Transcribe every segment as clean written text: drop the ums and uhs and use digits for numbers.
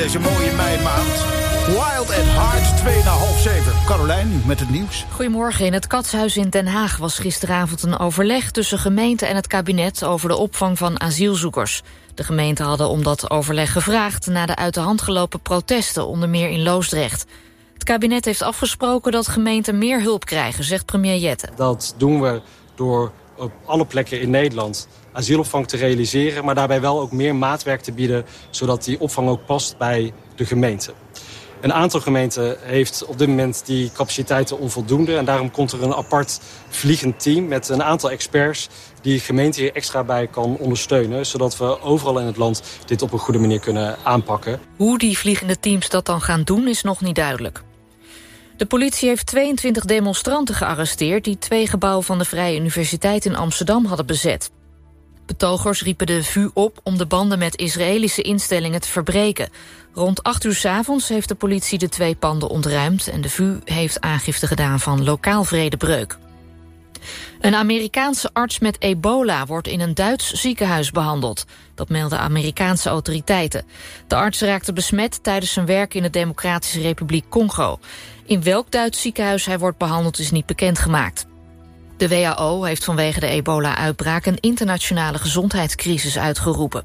Deze mooie meimaand. Wild at Heart, 6:30. Carolijn met het nieuws. Goedemorgen. In het Katshuis in Den Haag was gisteravond een overleg tussen gemeente en het kabinet over de opvang van asielzoekers. De gemeenten hadden om dat overleg gevraagd na de uit de hand gelopen protesten, onder meer in Loosdrecht. Het kabinet heeft afgesproken dat gemeenten meer hulp krijgen, zegt premier Jette. Dat doen we door op alle plekken in Nederland asielopvang te realiseren, maar daarbij wel ook meer maatwerk te bieden, zodat die opvang ook past bij de gemeente. Een aantal gemeenten heeft op dit moment die capaciteiten onvoldoende. En daarom komt er een apart vliegend team met een aantal experts die de gemeente hier extra bij kan ondersteunen, zodat we overal in het land dit op een goede manier kunnen aanpakken. Hoe die vliegende teams dat dan gaan doen is nog niet duidelijk. De politie heeft 22 demonstranten gearresteerd die 2 gebouwen van de Vrije Universiteit in Amsterdam hadden bezet. Betogers riepen de VU op om de banden met Israëlische instellingen te verbreken. Rond 8 uur 's avonds heeft de politie de 2 panden ontruimd en de VU heeft aangifte gedaan van lokaal vredebreuk. Een Amerikaanse arts met ebola wordt in een Duits ziekenhuis behandeld. Dat melden Amerikaanse autoriteiten. De arts raakte besmet tijdens zijn werk in de Democratische Republiek Congo. In welk Duits ziekenhuis hij wordt behandeld is niet bekendgemaakt. De WHO heeft vanwege de ebola-uitbraak een internationale gezondheidscrisis uitgeroepen.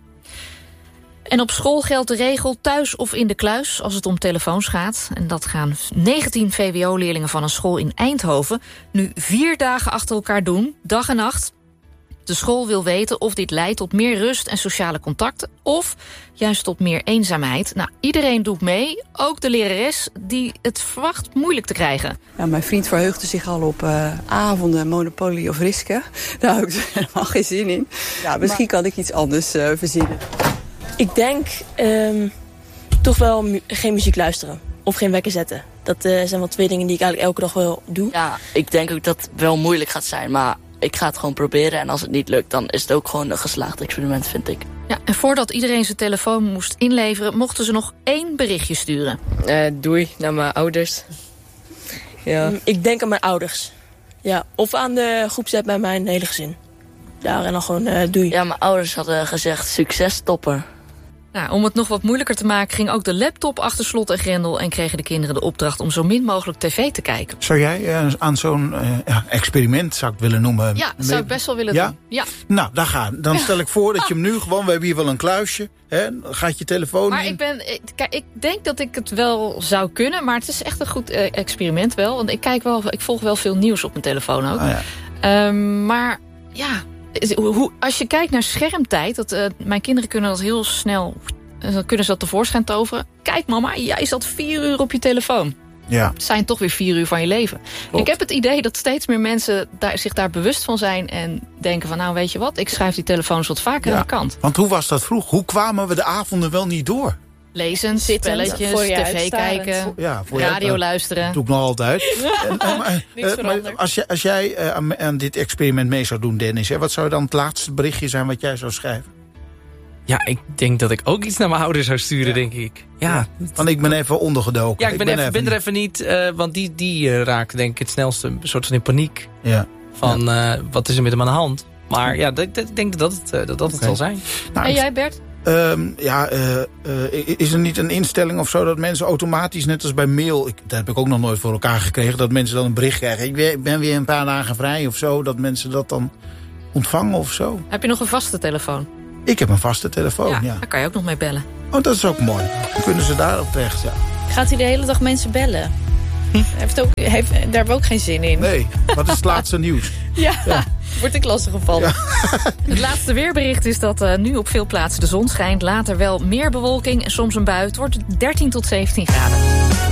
En op school geldt de regel thuis of in de kluis als het om telefoons gaat. En dat gaan 19 VWO-leerlingen van een school in Eindhoven nu 4 dagen achter elkaar doen, dag en nacht. De school wil weten of dit leidt tot meer rust en sociale contacten of juist tot meer eenzaamheid. Nou, iedereen doet mee, ook de lerares die het verwacht moeilijk te krijgen. Ja, mijn vriend verheugde zich al op avonden, Monopoly of Riske. Daar heb ik helemaal geen zin in. Ja, misschien kan ik iets anders verzinnen. Ik denk toch wel geen muziek luisteren of geen wekker zetten. Dat zijn wel 2 dingen die ik eigenlijk elke dag wel doe. Ja, ik denk ook dat het wel moeilijk gaat zijn, maar ik ga het gewoon proberen. En als het niet lukt, dan is het ook gewoon een geslaagd experiment, vind ik. Ja, en voordat iedereen zijn telefoon moest inleveren, mochten ze nog 1 berichtje sturen. Doei, naar mijn ouders. Ja. Ik denk aan mijn ouders. Ja, of aan de groepsapp bij mijn hele gezin. Daar en dan gewoon doei. Ja, mijn ouders hadden gezegd succes, topper. Nou, om het nog wat moeilijker te maken ging ook de laptop achter slot en grendel en kregen de kinderen de opdracht om zo min mogelijk tv te kijken. Zou jij aan zo'n experiment, zou ik willen noemen? Ja, dat zou ik best wel willen doen. Ja. Nou, dan stel ik voor dat je hem nu gewoon, we hebben hier wel een kluisje, hè, gaat je telefoon maar in. Ik denk dat ik het wel zou kunnen, maar het is echt een goed experiment wel. Want ik volg wel veel nieuws op mijn telefoon ook. Oh ja. Maar ja, als je kijkt naar schermtijd, mijn kinderen kunnen dat heel snel, dan kunnen ze dat tevoorschijn toveren. Kijk mama, jij zat 4 uur op je telefoon. Ja. Het zijn toch weer 4 uur van je leven. Klopt. Ik heb het idee dat steeds meer mensen zich daar bewust van zijn en denken van nou weet je wat, ik schuif die telefoons wat vaker aan de kant. Want hoe was dat vroeg? Hoe kwamen we de avonden wel niet door? Lezen, spelletjes, tv kijken, radio luisteren. Dat doe ik nog altijd. Maar als jij aan dit experiment mee zou doen, Dennis, hè, wat zou dan het laatste berichtje zijn wat jij zou schrijven? Ja, ik denk dat ik ook iets naar mijn ouders zou sturen, denk ik. Ja. Want ik ben even ondergedoken. Ja, ik ben er even niet, want die raken denk ik het snelste een soort van in paniek. Ja. Van wat is er met hem aan de hand? Maar ja, ik denk dat het zal zijn. Nou, en jij Bert? Is er niet een instelling of zo dat mensen automatisch, net als bij mail, dat heb ik ook nog nooit voor elkaar gekregen, dat mensen dan een bericht krijgen, ik ben weer een paar dagen vrij of zo, dat mensen dat dan ontvangen of zo? Heb je nog een vaste telefoon? Ik heb een vaste telefoon, ja. Daar kan je ook nog mee bellen. Oh, dat is ook mooi. Dan kunnen ze daarop terecht, ja. Gaat hij de hele dag mensen bellen? Daar hebben we ook geen zin in. Nee, wat is het laatste nieuws? Ja. Word ik lastig gevallen. Ja. Het laatste weerbericht is dat nu op veel plaatsen de zon schijnt. Later wel meer bewolking en soms een bui. Het wordt 13 tot 17 graden.